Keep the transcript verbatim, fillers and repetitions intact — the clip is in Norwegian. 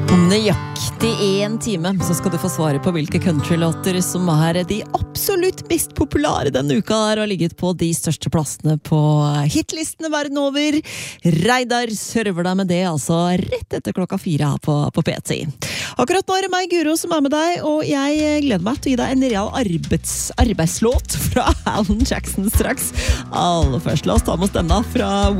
Om nøyaktig en time så skal du få svare på hvilke countrylåter som er de absolutt mest populære denne uka der, og har ligget på de største plassene på hitlistene verden over. Reidar server deg med det, altså rett etter klokka fire her på, på P T. Akkurat nå er det meg, Guro, som er med deg, og jeg gleder meg til å gi deg en real arbeids, arbeidslåt fra Alan Jackson straks. Aller først, la oss ta med oss denne fra